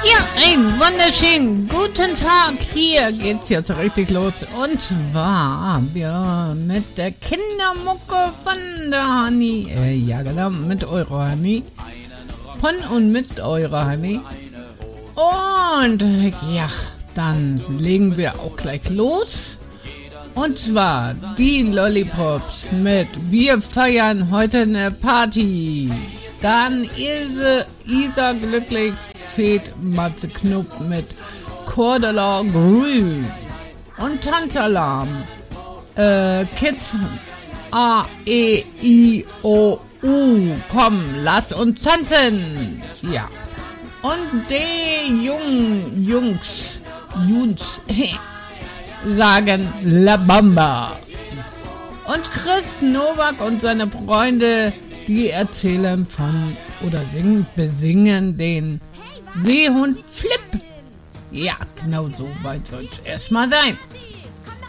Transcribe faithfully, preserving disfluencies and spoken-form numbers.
Ja, einen wunderschönen guten Tag. Hier geht's jetzt richtig los. Und zwar ja, mit der Kindermucke von der Hani. Äh, ja, genau, mit eurer Hani. Von und mit eurer Hani. Und ja, dann legen wir auch gleich los. Und zwar die Lollipops mit Wir feiern heute eine Party. Dann Ilse, Isa glücklich, Fed, Matze Knupp mit Cordula Grün. Und Tanzalarm. Äh, Kids A, E, I, O, U. Komm, lass uns tanzen. Ja. Und die Jungen, Jungs, Jungs, sagen La Bamba. Und Chris Nowak und seine Freunde, die erzählen von oder singen, besingen den Seehund Flip. Ja, genau so weit soll es erstmal sein.